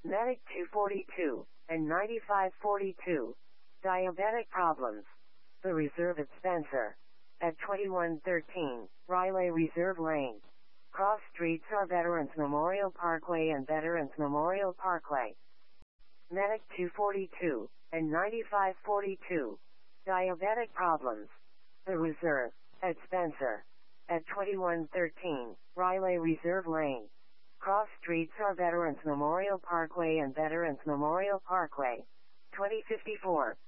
Medic 242 and 9542. Diabetic problems. The Reserve at Spencer. At 2113, Riley Reserve Lane. Cross streets are Veterans Memorial Parkway and Veterans Memorial Parkway. Medic 242 and 9542. Diabetic problems. The Reserve. At Spencer. At 2113, Riley Reserve Lane. Cross streets are Veterans Memorial Parkway and Veterans Memorial Parkway. 2054.